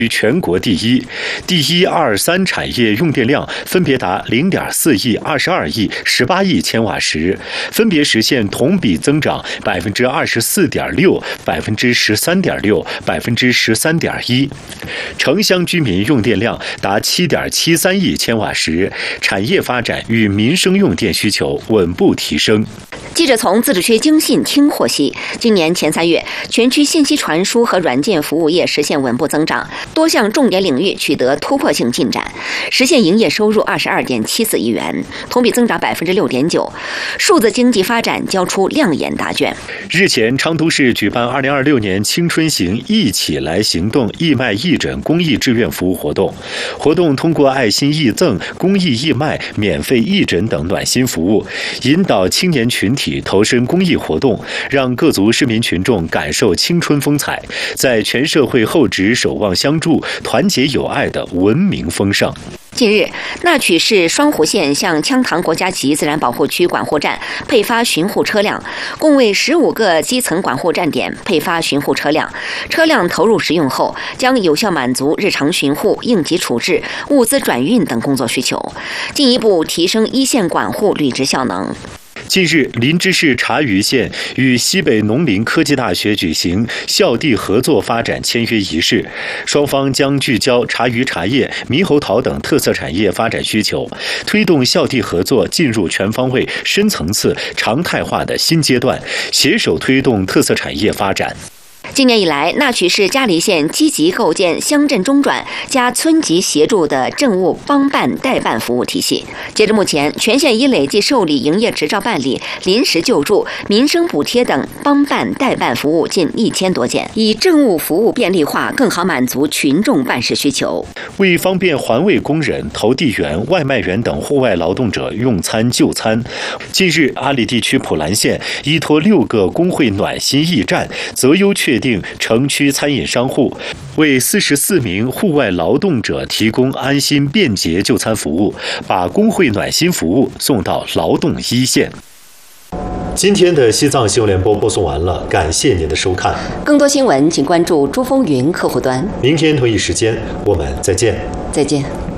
于全国第一，第一、二、三产业用电量分别达0.4亿、22亿、18亿千瓦时，分别实现同比增长24.6%、13.6%、13.1%。城乡居民用电量达7.73亿千瓦时，产业发展与民生用电需求稳步提升。 记者从自治区经信厅获悉，今年前3月，全区信息传输和软件服务业实现稳步增长，多项重点领域取得突破性进展，实现营业收入22.74亿元，同比增长6.9%，数字经济发展交出亮眼答卷。 日前，昌都市举办2026年青春行一起来行动义卖义诊公益志愿服务活动，活动通过爱心义赠、公益义卖、免费义诊等暖心服务，引导青年群体投身公益活动，让各族市民群众感受青春风采，在全社会厚植守望相助、团结友爱的文明风尚。 近日，那曲市双湖县向羌塘国家级自然保护区管护站配发巡护车辆，共为15个基层管护站点配发巡护车辆。车辆投入使用后，将有效满足日常巡护、应急处置、物资转运等工作需求，进一步提升一线管护履职效能。 近日，林芝市茶余县与西北农林科技大学举行校地合作发展签约仪式，双方将聚焦茶余茶叶、猕猴桃等特色产业发展需求，推动校地合作进入全方位、深层次、常态化的新阶段，携手推动特色产业发展。 今年以来，那曲市嘉黎县积极构建乡镇中转加村级协助的政务帮办代办服务体系。截至目前，全县已累计受理营业执照办理、临时救助、民生补贴等帮办代办服务近1000多件，以政务服务便利化，更好满足群众办事需求。 为方便环卫工人、投递员、外卖员等户外劳动者用餐就餐，近日阿里地区普兰县依托6个工会暖心驿站，择优确定城区餐饮商户，为44名户外劳动者提供安心便捷就餐服务，把工会暖心服务送到劳动一线。今天的西藏新闻联播播送完了，感谢您的收看。 更多新闻请关注珠峰云客户端。 明天同一时间我们再见。 再见。